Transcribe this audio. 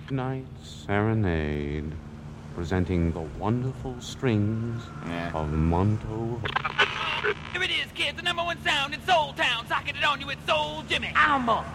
Midnight Serenade, presenting the wonderful strings of Monto. Here it is, kids, the #1 sound in Soul Town. Socking it on you with Soul Jimmy. I'm a